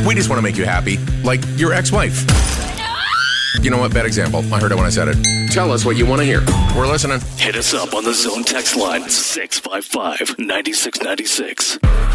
We just want to make you happy, like your ex-wife. You know what? Bad example. I heard it when I said it. Tell us what you want to hear. We're listening. Hit us up on the Zone text line, 655-9696.